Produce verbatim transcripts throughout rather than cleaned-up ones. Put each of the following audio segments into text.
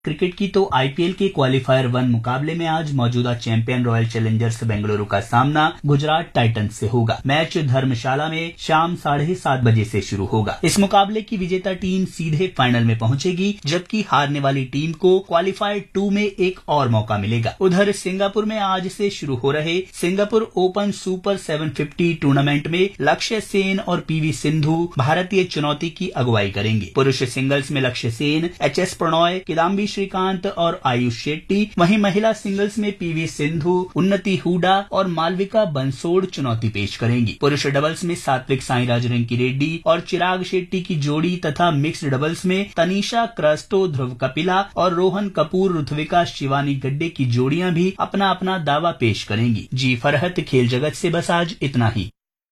Cricket की तो IPL के क्वालिफायर वन मुकाबले में आज मौजूदा चैंपियन रॉयल चैलेंजर्स बेंगलुरु का सामना गुजरात टाइटंस से होगा। मैच धर्मशाला में शाम साढ़े सात बजे से शुरू होगा। इस मुकाबले की विजेता टीम सीधे फाइनल में पहुंचेगी, जबकि हारने वाली टीम को क्वालिफायर टू में एक और मौका मिलेगा। उधर सिंगापुर में आज से शुरू हो रहे Singapore open super seven fifty tournament में लक्ष्य सेन और पीवी सिंधु भारतीय चुनौती की अगुवाई करेंगे। पुरुष सिंगल्स में लक्ष्य सेन, एच एस प्रणॉय, किदाम्बी श्रीकांत और आयुष शेट्टी, वहीं महिला सिंगल्स में पीवी सिंधु, उन्नति हुडा और मालविका बंसोड़ चुनौती पेश करेंगी। पुरुष डबल्स में सात्विक साईराज रंकी रेड्डी और चिराग शेट्टी की जोड़ी तथा मिक्स्ड डबल्स में तनीषा क्रस्टो, ध्रुव कपिला और रोहन कपूर, ऋत्विका शिवानी गड्डे की जोड़ियां भी अपना अपना दावा पेश करेंगी। जी फरहत, खेल जगत से बस आज इतना ही।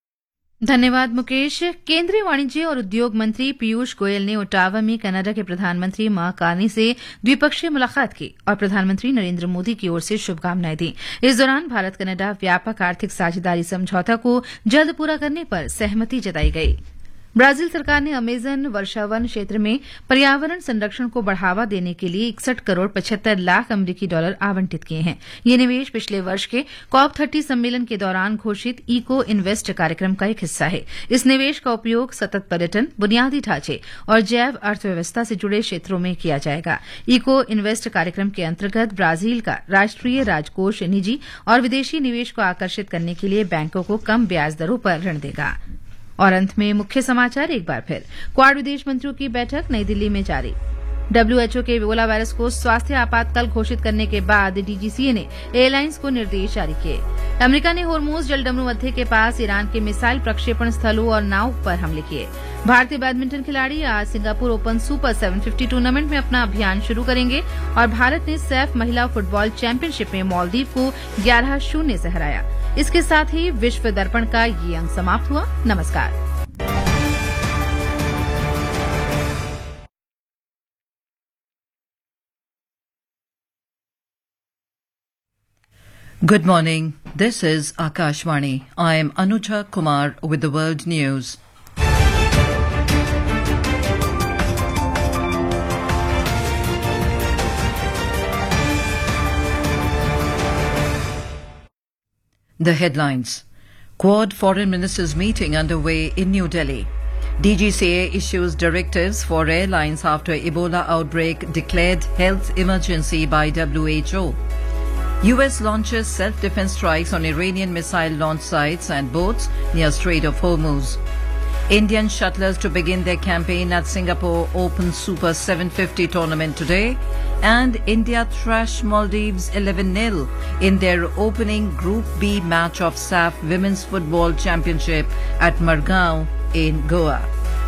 धन्यवाद मुकेश। केंद्रीय वाणिज्य और उद्योग मंत्री पीयूष गोयल ने ओटावा में कनाडा के प्रधानमंत्री मार्क कार्नी से द्विपक्षीय मुलाकात की और प्रधानमंत्री नरेंद्र मोदी की ओर से शुभकामनाएं दी। इस दौरान भारत कनाडा व्यापक आर्थिक साझेदारी समझौता को जल्द पूरा करने पर सहमति जताई गई। ब्राजील सरकार ने अमेजन वर्षावन क्षेत्र में पर्यावरण संरक्षण को बढ़ावा देने के लिए इकसठ करोड़ पचहत्तर लाख अमरीकी डॉलर आवंटित किए हैं। ये निवेश पिछले वर्ष के कॉप थर्टी सम्मेलन के दौरान घोषित इको इन्वेस्ट कार्यक्रम का एक हिस्सा है। इस निवेश का उपयोग सतत पर्यटन, बुनियादी ढांचे और जैव अर्थव्यवस्था से जुड़े क्षेत्रों में किया जाएगा। इको इन्वेस्ट कार्यक्रम के अंतर्गत ब्राजील का राष्ट्रीय राजकोष निजी और विदेशी निवेश को आकर्षित करने के लिए बैंकों को कम ब्याज दरों पर ऋण देगा। और अंत में मुख्य समाचार एक बार फिर। क्वाड विदेश मंत्रियों की बैठक नई दिल्ली में जारी। डब्ल्यूएचओ के इबोला वायरस को स्वास्थ्य आपातकाल घोषित करने के बाद डीजीसीए ने एयरलाइंस को निर्देश जारी किए। अमेरिका ने होर्मुज जलडमरू मध्य के पास ईरान के मिसाइल प्रक्षेपण स्थलों और नाव पर हमले किए। भारतीय बैडमिंटन खिलाड़ी आज Singapore open super seven fifty tournament में अपना अभियान शुरू करेंगे और भारत ने सैफ महिला फुटबॉल चैंपियनशिप में मालदीव को ग्यारह शून्य से हराया। इसके साथ ही विश्व दर्पण का ये अंक समाप्त हुआ। नमस्कार। Good morning. This is Akashvani. I am Anuja Kumar with the World News. The headlines. Quad Foreign Ministers meeting underway in New Delhi. D G C A issues directives for airlines after Ebola outbreak declared health emergency by W H O. U S launches self-defense strikes on Iranian missile launch sites and boats near Strait of Hormuz. Indian shuttlers to begin their campaign at Singapore Open Super seven fifty tournament today. And India thrash Maldives eleven nil in their opening Group B match of S A F Women's Football Championship at Margao in Goa.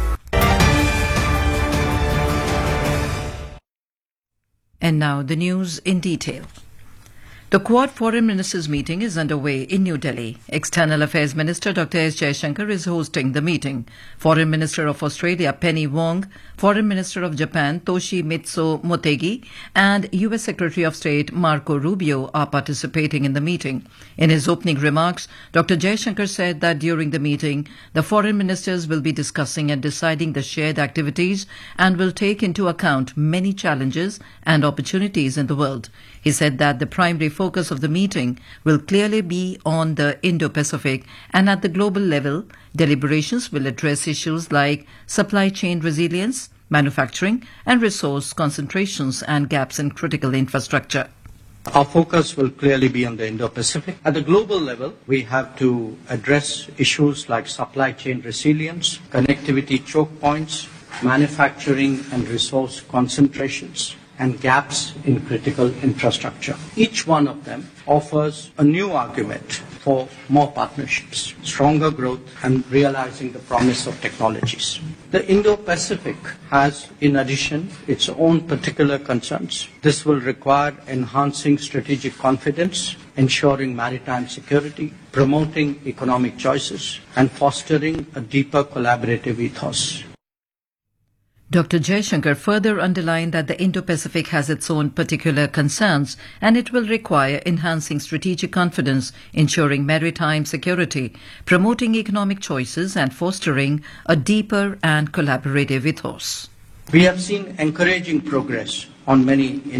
And now the news in detail. The Quad Foreign Ministers meeting is underway in New Delhi. External Affairs Minister Doctor S. Jaishankar is hosting the meeting. Foreign Minister of Australia Penny Wong, Foreign Minister of Japan Toshimitsu Motegi, and U S Secretary of State Marco Rubio are participating in the meeting. In his opening remarks, Doctor Jaishankar said that during the meeting, the foreign ministers will be discussing and deciding the shared activities and will take into account many challenges and opportunities in the world. He said that the primary focus of the meeting will clearly be on the Indo-Pacific, and at the global level, deliberations will address issues like supply chain resilience, manufacturing, and resource concentrations and gaps in critical infrastructure. Our focus will clearly be on the Indo-Pacific. At the global level, we have to address issues like supply chain resilience, connectivity choke points, manufacturing and resource concentrations, and gaps in critical infrastructure. Each one of them offers a new argument for more partnerships, stronger growth, and realizing the promise of technologies. The Indo-Pacific has, in addition, its own particular concerns. This will require enhancing strategic confidence, ensuring maritime security, promoting economic choices, and fostering a deeper collaborative ethos. Doctor Jaishankar further underlined that the Indo-Pacific has its own particular concerns and it will require enhancing strategic confidence, ensuring maritime security, promoting economic choices and fostering a deeper and collaborative ethos. We have seen encouraging progress on many